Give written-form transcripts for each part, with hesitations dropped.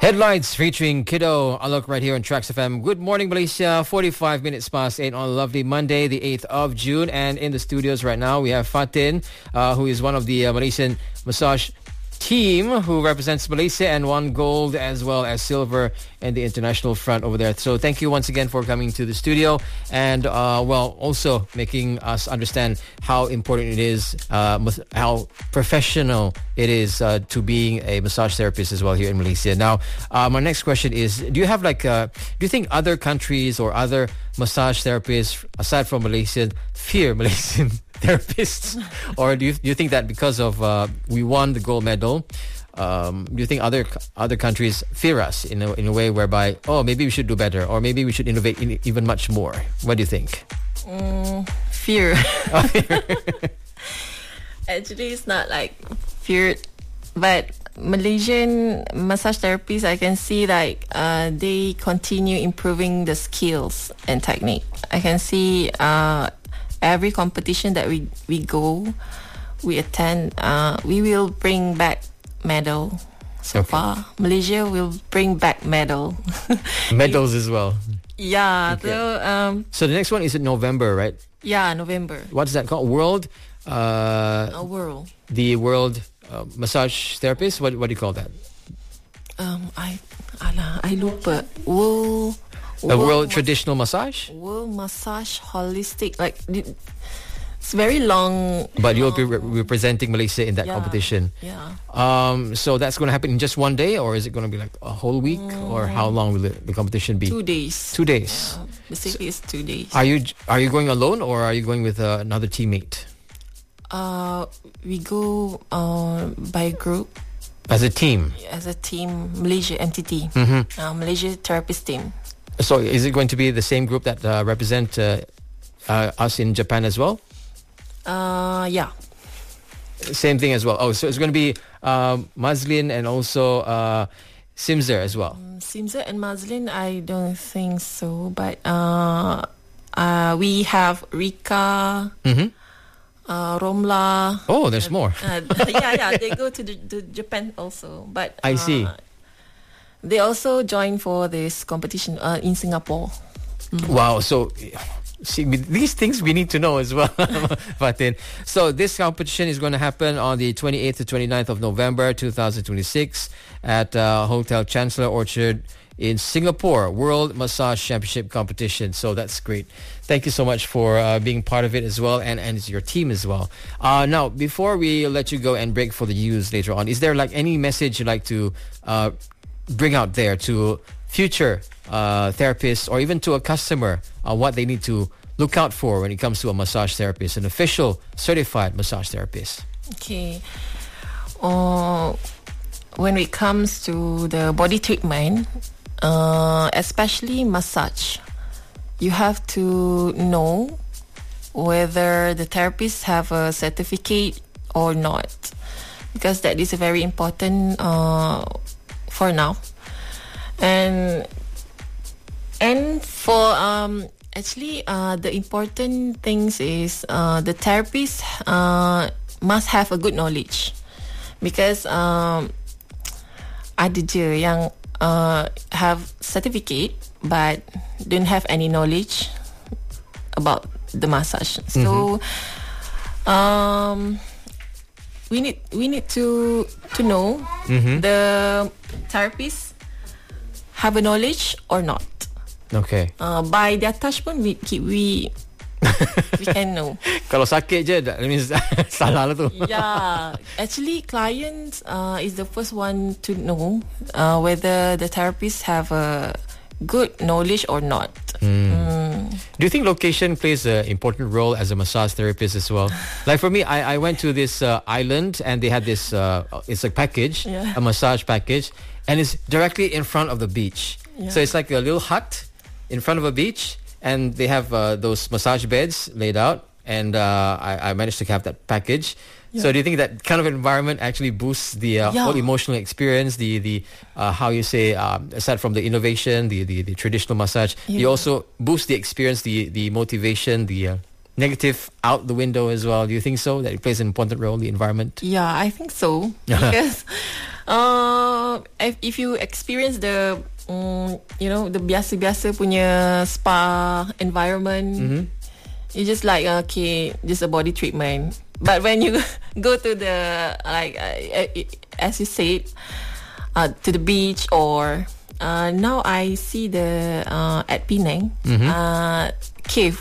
Headlights featuring Kiddo Alok right here on Trax FM. Good morning, Malaysia. 45 minutes past 8 on a lovely Monday, the 8th of June. And in the studios right now, we have Fatin, who is one of the Malaysian massage team who represents Malaysia and won gold as well as silver in the international front over there. So thank you once again for coming to the studio and also making us understand how important it is, how professional it is to being a massage therapist as well here in Malaysia. Now, my next question is, do you have do you think other countries or other massage therapists aside from Malaysian fear Malaysian therapists, or do you think that because of we won the gold medal, do you think other countries fear us in a way whereby maybe we should do better, or maybe we should innovate even much more? What do you think? Fear. Actually, it's not like fear, but Malaysian massage therapists, I can see they continue improving the skills and technique. I can see every competition that we go, we attend, we will bring back medal. So far, Malaysia will bring back medals as well. Yeah. Okay. So the next one is in November, right? Yeah, November. What's that called? World. World. The World Massage Therapist. What do you call that? I lupa. World Traditional Massage? World Massage Holistic. It's very long. But you'll be representing Malaysia in that competition. Yeah. So that's going to happen in just one day, or is it going to be like a whole week? Or how long will the competition be? 2 days. 2 days. Yeah. Basically, it's 2 days. Are you going alone, or are you going with another teammate? We go by group. As a team? As a team, Malaysia MTT. Malaysia Therapist Team. So is it going to be the same group that represent us in Japan as well? Yeah. Same thing as well. Oh, so it's going to be Mazlin and also Simzer as well. Simzer and Mazlin, I don't think so. But we have Rika, Romla. Oh, there's more. Yeah. They go to the Japan also. But I see. They also join for this competition in Singapore. Wow. So see, these things we need to know as well, Fatin. So this competition is going to happen on the 28th to 29th of November 2026 at Hotel Chancellor Orchard in Singapore, World Massage Championship Competition. So that's great. Thank you so much for being part of it as well, and your team as well. Now, before we let you go and break for the news later on, is there any message you'd like to bring out there to future therapists, or even to a customer, what they need to look out for when it comes to a massage therapist, an official certified massage therapist? Okay. When it comes to the body treatment, especially massage, you have to know whether the therapists have a certificate or not, because that is very important for now. And for actually the important things is the therapist must have a good knowledge, because ada je yang have certificate but don't have any knowledge about the massage. So we need to know the therapist have a knowledge or not. Okay. By their touch pun we can know. Kalau sakit je, that means salah lah tu. Yeah, actually, clients is the first one to know whether the therapist have a good knowledge or not. Do you think location plays an important role as a massage therapist as well? Like for me, I went to this island and they had this, it's a package, a massage package, and it's directly in front of the beach. Yeah. So it's like a little hut in front of a beach, and they have those massage beds laid out, and I managed to have that package. Yeah. So do you think that kind of environment actually boosts the whole emotional experience, the how you say, aside from the innovation, the traditional massage, you also boost the experience, the motivation, the negative out the window as well? Do you think so, that it plays an important role in the environment? Yeah, I think so. Because if you experience the the biasa-biasa punya spa environment, you just like okay, just a body treatment. But when you go to the as you said, to the beach or now I see the at Penang cave,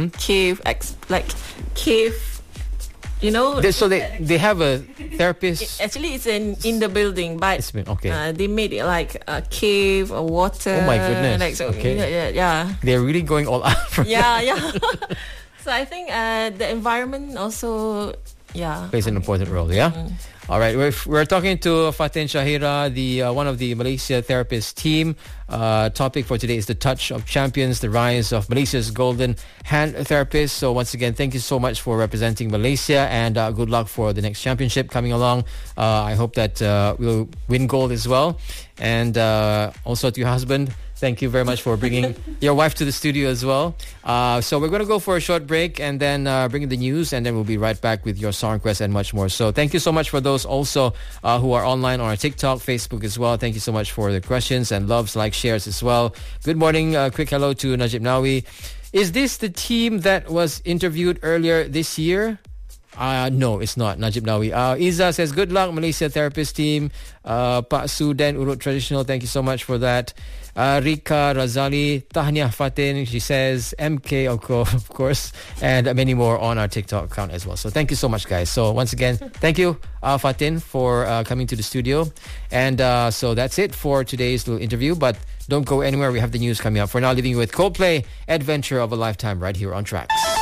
cave. So they have a therapist. Actually, it's in the building, but they made it like a cave, a water. Oh my goodness! Like, so, okay. Yeah. They're really going all out for that. Yeah. So I think the environment also, plays an important role. Yeah. All right, we're talking to Fatin Shahira, the one of the Malaysia therapist team. Topic for today is the touch of champions, the rise of Malaysia's golden hand therapist. So once again, thank you so much for representing Malaysia, and good luck for the next championship coming along. I hope that we'll win gold as well. And also to your husband, thank you very much for bringing your wife to the studio as well. So we're going to go for a short break and then bring in the news, and then we'll be right back with your song requests and much more. So thank you so much for those also who are online on our TikTok, Facebook as well. Thank you so much for the questions and loves, likes, shares as well. Good morning. Quick hello to Najib Nawi. Is this the team that was interviewed earlier this year? No, it's not. Najib Nawi. Iza says, good luck, Malaysia therapist team. Pak Sudan Urut Traditional, thank you so much for that. Rika Razali, Tahniah Fatin, she says, MK, of course, and many more on our TikTok account as well. So thank you so much, guys. So once again, thank you, Fatin, for coming to the studio. And so that's it for today's little interview. But don't go anywhere. We have the news coming up. For now, leaving you with Coldplay, Adventure of a Lifetime, right here on Tracks.